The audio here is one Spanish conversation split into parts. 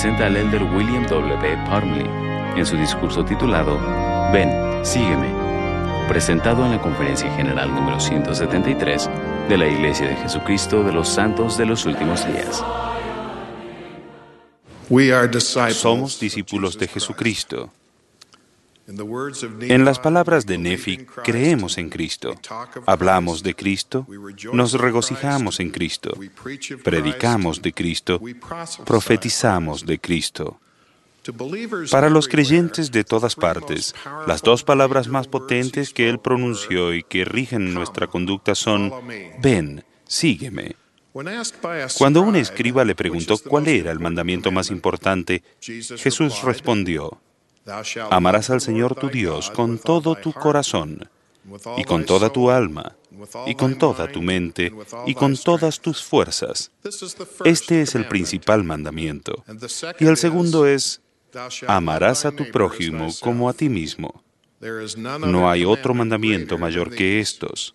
presenta al elder William W. Parmley en su discurso titulado Ven, sígueme, presentado en la Conferencia General número 173 de la Iglesia de Jesucristo de los Santos de los Últimos Días. Somos discípulos de Jesucristo. En las palabras de Nefi, creemos en Cristo, hablamos de Cristo, nos regocijamos en Cristo, predicamos de Cristo, profetizamos de Cristo. Para los creyentes de todas partes, las dos palabras más potentes que Él pronunció y que rigen nuestra conducta son, ven, sígueme. Cuando un escriba le preguntó cuál era el mandamiento más importante, Jesús respondió, amarás al Señor tu Dios con todo tu corazón, y con toda tu alma, y con toda tu mente, y con todas tus fuerzas. Este es el principal mandamiento. Y el segundo es, amarás a tu prójimo como a ti mismo. No hay otro mandamiento mayor que estos.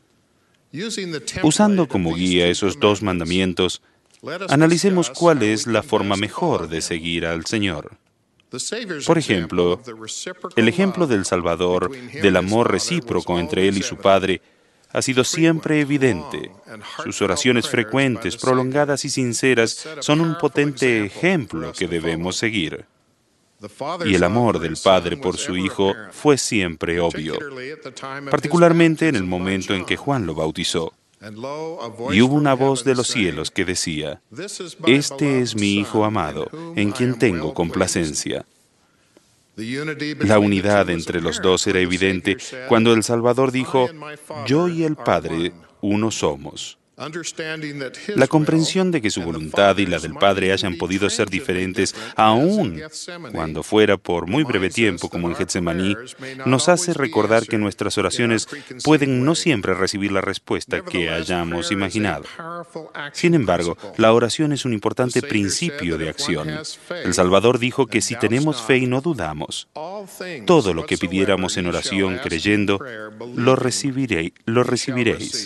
Usando como guía esos dos mandamientos, analicemos cuál es la forma mejor de seguir al Señor. Por ejemplo, el ejemplo del Salvador, del amor recíproco entre Él y su Padre, ha sido siempre evidente. Sus oraciones frecuentes, prolongadas y sinceras son un potente ejemplo que debemos seguir. Y el amor del Padre por su Hijo fue siempre obvio, particularmente en el momento en que Juan lo bautizó. Y hubo una voz de los cielos que decía, este es mi Hijo amado, en quien tengo complacencia. La unidad entre los dos era evidente cuando el Salvador dijo, yo y el Padre uno somos. La comprensión de que su voluntad y la del Padre hayan podido ser diferentes, aun cuando fuera por muy breve tiempo, como en Getsemaní, nos hace recordar que nuestras oraciones pueden no siempre recibir la respuesta que hayamos imaginado. Sin embargo, la oración es un importante principio de acción. El Salvador dijo que si tenemos fe y no dudamos, todo lo que pidiéramos en oración creyendo, lo recibiréis.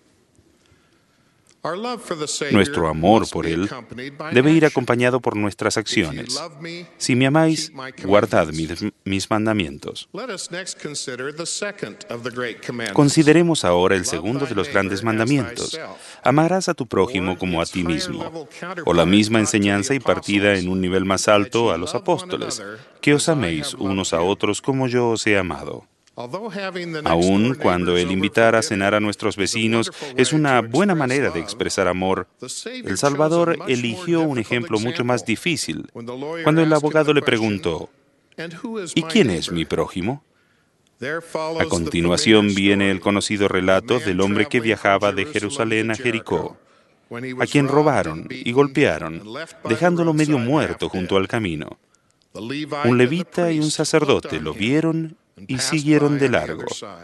Nuestro amor por Él debe ir acompañado por nuestras acciones. Si me amáis, guardad mis mandamientos. Consideremos ahora el segundo de los grandes mandamientos. Amarás a tu prójimo como a ti mismo. O la misma enseñanza impartida en un nivel más alto a los apóstoles, que os améis unos a otros como yo os he amado. Aun cuando el invitar a cenar a nuestros vecinos es una buena manera de expresar amor, el Salvador eligió un ejemplo mucho más difícil cuando el abogado le preguntó, ¿y quién es mi prójimo? A continuación viene el conocido relato del hombre que viajaba de Jerusalén a Jericó, a quien robaron y golpearon, dejándolo medio muerto junto al camino. Un levita y un sacerdote lo vieron y siguieron de largo.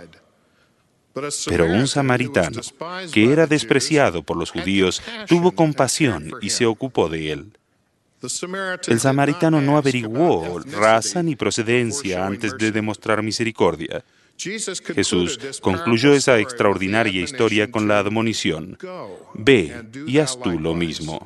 Pero un samaritano, que era despreciado por los judíos, tuvo compasión y se ocupó de él. El samaritano no averiguó raza ni procedencia antes de demostrar misericordia. Jesús concluyó esa extraordinaria historia con la admonición, ve y haz tú lo mismo.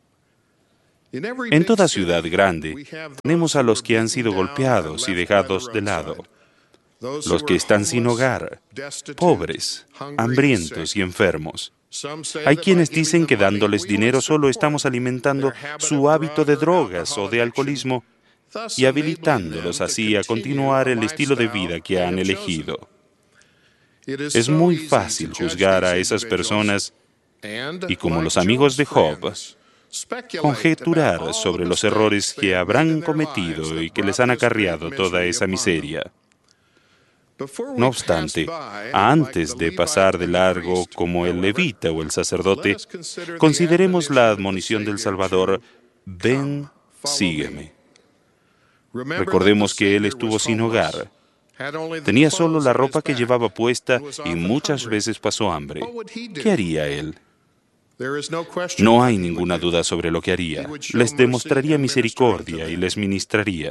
En toda ciudad grande tenemos a los que han sido golpeados y dejados de lado, los que están sin hogar, pobres, hambrientos y enfermos. Hay quienes dicen que dándoles dinero solo estamos alimentando su hábito de drogas o de alcoholismo y habilitándolos así a continuar el estilo de vida que han elegido. Es muy fácil juzgar a esas personas y, como los amigos de Job, conjeturar sobre los errores que habrán cometido y que les han acarreado toda esa miseria. No obstante, antes de pasar de largo como el levita o el sacerdote, consideremos la admonición del Salvador, ven, sígueme. Recordemos que Él estuvo sin hogar. Tenía solo la ropa que llevaba puesta y muchas veces pasó hambre. ¿Qué haría Él? No hay ninguna duda sobre lo que haría. Les demostraría misericordia y les ministraría.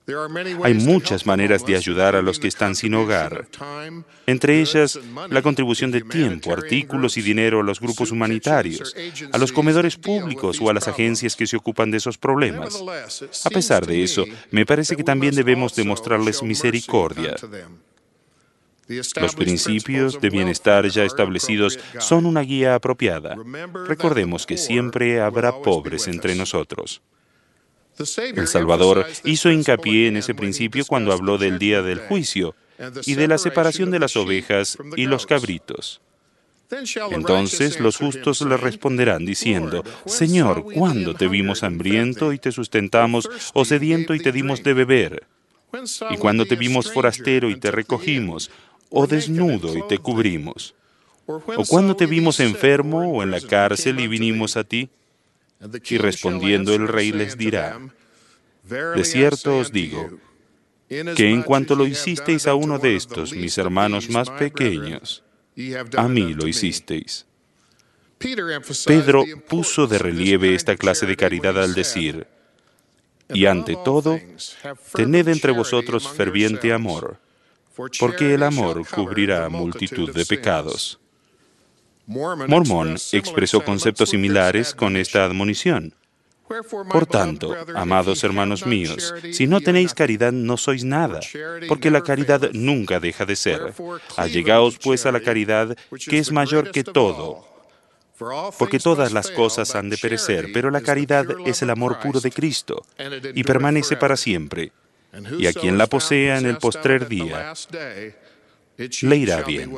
Hay muchas maneras de ayudar a los que están sin hogar, entre ellas la contribución de tiempo, artículos y dinero a los grupos humanitarios, a los comedores públicos o a las agencias que se ocupan de esos problemas. A pesar de eso, me parece que también debemos demostrarles misericordia. Los principios de bienestar ya establecidos son una guía apropiada. Recordemos que siempre habrá pobres entre nosotros. El Salvador hizo hincapié en ese principio cuando habló del día del juicio y de la separación de las ovejas y los cabritos. Entonces los justos le responderán diciendo: Señor, ¿cuándo te vimos hambriento y te sustentamos, o sediento y te dimos de beber? ¿Y cuándo te vimos forastero y te recogimos, o desnudo y te cubrimos? ¿O cuándo te vimos enfermo o en la cárcel y vinimos a ti? Y respondiendo el rey les dirá: de cierto os digo, que en cuanto lo hicisteis a uno de estos, mis hermanos más pequeños, a mí lo hicisteis. Pedro puso de relieve esta clase de caridad al decir: y ante todo, tened entre vosotros ferviente amor, porque el amor cubrirá multitud de pecados. Mormón expresó conceptos similares con esta admonición. Por tanto, amados hermanos míos, si no tenéis caridad, no sois nada, porque la caridad nunca deja de ser. Allegaos pues a la caridad, que es mayor que todo, porque todas las cosas han de perecer, pero la caridad es el amor puro de Cristo, y permanece para siempre. Y a quien la posea en el postrer día, le irá bien.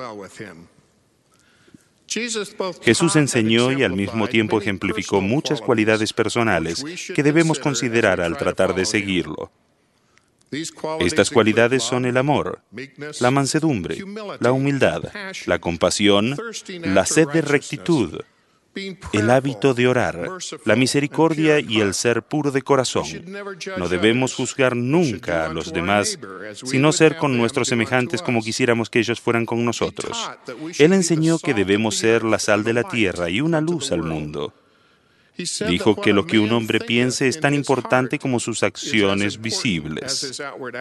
Jesús enseñó y al mismo tiempo ejemplificó muchas cualidades personales que debemos considerar al tratar de seguirlo. Estas cualidades son el amor, la mansedumbre, la humildad, la compasión, la sed de rectitud, el hábito de orar, la misericordia y el ser puro de corazón. No debemos juzgar nunca a los demás, sino ser con nuestros semejantes como quisiéramos que ellos fueran con nosotros. Él enseñó que debemos ser la sal de la tierra y una luz al mundo. Dijo que lo que un hombre piense es tan importante como sus acciones visibles.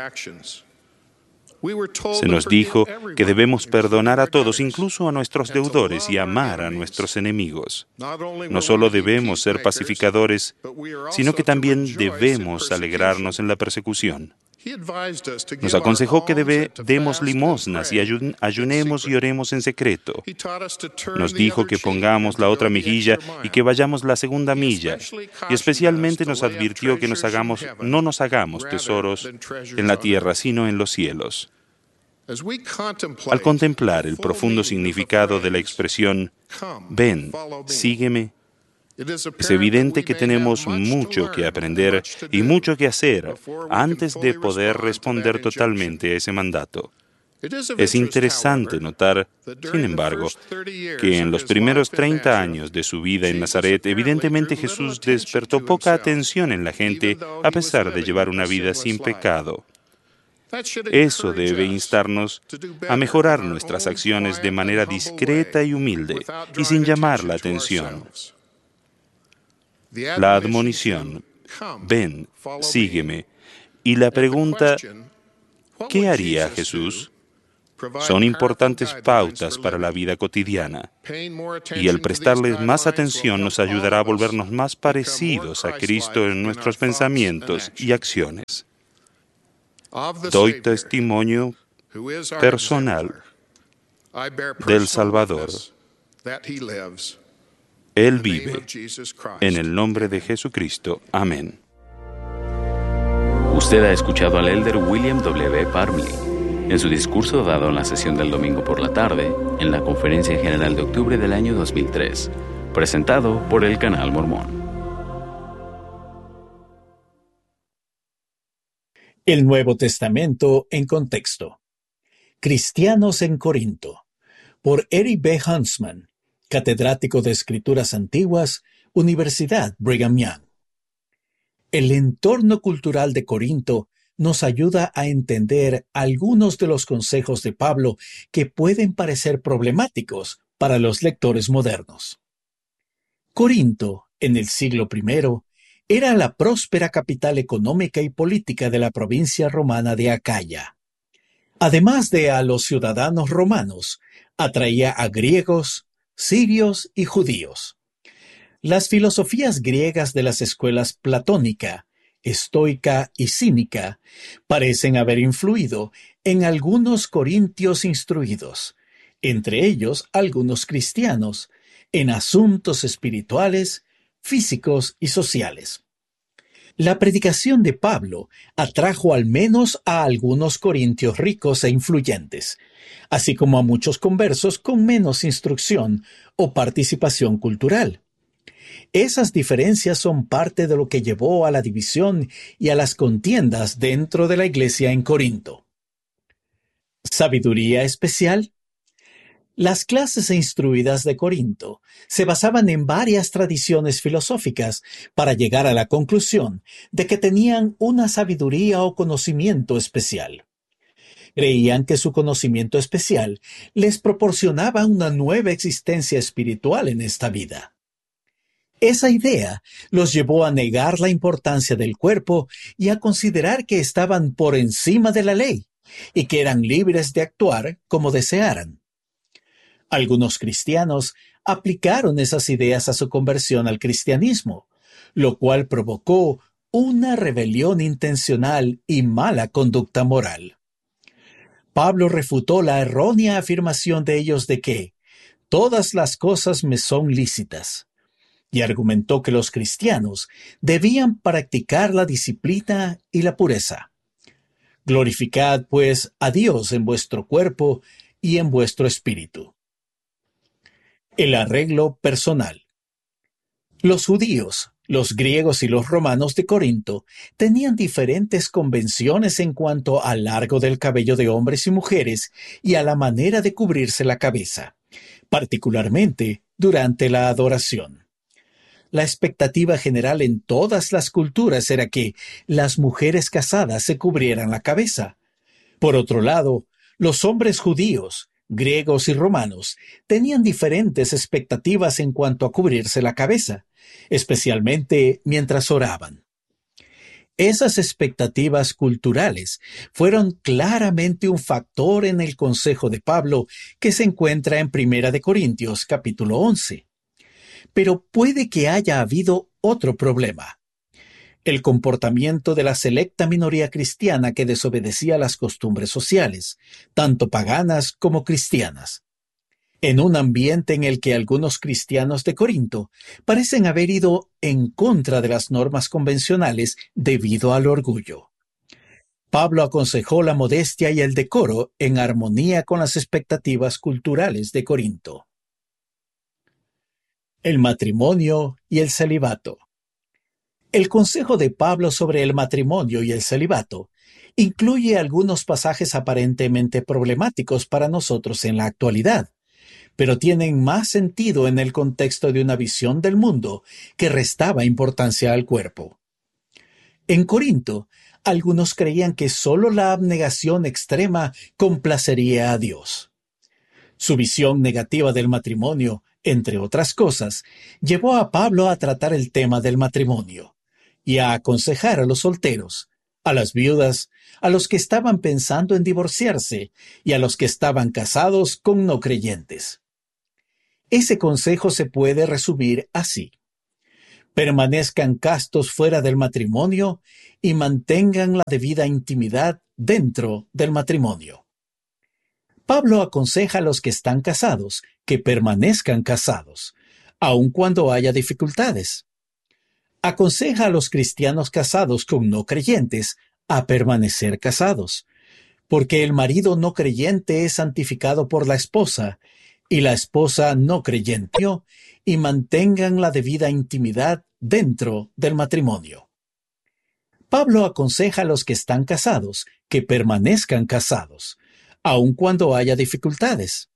Se nos dijo que debemos perdonar a todos, incluso a nuestros deudores, y amar a nuestros enemigos. No solo debemos ser pacificadores, sino que también debemos alegrarnos en la persecución. Nos aconsejó que demos limosnas y ayunemos y oremos en secreto. Nos dijo que pongamos la otra mejilla y que vayamos la segunda milla. Y especialmente nos advirtió que no nos hagamos tesoros en la tierra, sino en los cielos. Al contemplar el profundo significado de la expresión «Ven, sígueme», es evidente que tenemos mucho que aprender y mucho que hacer antes de poder responder totalmente a ese mandato. Es interesante notar, sin embargo, que en los primeros 30 años de su vida en Nazaret, evidentemente Jesús despertó poca atención en la gente a pesar de llevar una vida sin pecado. Eso debe instarnos a mejorar nuestras acciones de manera discreta y humilde y sin llamar la atención. La admonición, ven, sígueme, y la pregunta, ¿qué haría Jesús?, son importantes pautas para la vida cotidiana, y el prestarles más atención nos ayudará a volvernos más parecidos a Cristo en nuestros pensamientos y acciones. Doy testimonio personal del Salvador. Él vive. En el nombre de Jesucristo. Amén. Usted ha escuchado al elder William W. Parmley en su discurso dado en la sesión del domingo por la tarde en la Conferencia General de Octubre del año 2003, presentado por el Canal Mormón. El Nuevo Testamento en contexto. Cristianos en Corinto, por Eric B. Huntsman, catedrático de Escrituras Antiguas, Universidad Brigham Young. El entorno cultural de Corinto nos ayuda a entender algunos de los consejos de Pablo que pueden parecer problemáticos para los lectores modernos. Corinto, en el siglo I, era la próspera capital económica y política de la provincia romana de Acaya. Además de a los ciudadanos romanos, atraía a griegos, sirios y judíos. Las filosofías griegas de las escuelas platónica, estoica y cínica parecen haber influido en algunos corintios instruidos, entre ellos algunos cristianos, en asuntos espirituales, físicos y sociales. La predicación de Pablo atrajo al menos a algunos corintios ricos e influyentes, así como a muchos conversos con menos instrucción o participación cultural. Esas diferencias son parte de lo que llevó a la división y a las contiendas dentro de la iglesia en Corinto. ¿Sabiduría especial? Las clases instruidas de Corinto se basaban en varias tradiciones filosóficas para llegar a la conclusión de que tenían una sabiduría o conocimiento especial. Creían que su conocimiento especial les proporcionaba una nueva existencia espiritual en esta vida. Esa idea los llevó a negar la importancia del cuerpo y a considerar que estaban por encima de la ley y que eran libres de actuar como desearan. Algunos cristianos aplicaron esas ideas a su conversión al cristianismo, lo cual provocó una rebelión intencional y mala conducta moral. Pablo refutó la errónea afirmación de ellos de que todas las cosas me son lícitas, y argumentó que los cristianos debían practicar la disciplina y la pureza. Glorificad, pues, a Dios en vuestro cuerpo y en vuestro espíritu. El arreglo personal. Los judíos, los griegos y los romanos de Corinto tenían diferentes convenciones en cuanto al largo del cabello de hombres y mujeres y a la manera de cubrirse la cabeza, particularmente durante la adoración. La expectativa general en todas las culturas era que las mujeres casadas se cubrieran la cabeza. Por otro lado, los hombres judíos, griegos y romanos tenían diferentes expectativas en cuanto a cubrirse la cabeza, especialmente mientras oraban. Esas expectativas culturales fueron claramente un factor en el consejo de Pablo que se encuentra en 1 Corintios capítulo 11. Pero puede que haya habido otro problema: el comportamiento de la selecta minoría cristiana que desobedecía las costumbres sociales, tanto paganas como cristianas. En un ambiente en el que algunos cristianos de Corinto parecen haber ido en contra de las normas convencionales debido al orgullo. Pablo aconsejó la modestia y el decoro en armonía con las expectativas culturales de Corinto. El matrimonio y el celibato. El consejo de Pablo sobre el matrimonio y el celibato incluye algunos pasajes aparentemente problemáticos para nosotros en la actualidad, pero tienen más sentido en el contexto de una visión del mundo que restaba importancia al cuerpo. En Corinto, algunos creían que solo la abnegación extrema complacería a Dios. Su visión negativa del matrimonio, entre otras cosas, llevó a Pablo a tratar el tema del matrimonio y a aconsejar a los solteros, a las viudas, a los que estaban pensando en divorciarse y a los que estaban casados con no creyentes. Ese consejo se puede resumir así: permanezcan castos fuera del matrimonio y mantengan la debida intimidad dentro del matrimonio. Pablo aconseja a los que están casados que permanezcan casados, aun cuando haya dificultades. Aconseja a los cristianos casados con no creyentes a permanecer casados, porque el marido no creyente es santificado por la esposa, y la esposa no creyente, y mantengan la debida intimidad dentro del matrimonio. Pablo aconseja a los que están casados que permanezcan casados, aun cuando haya dificultades.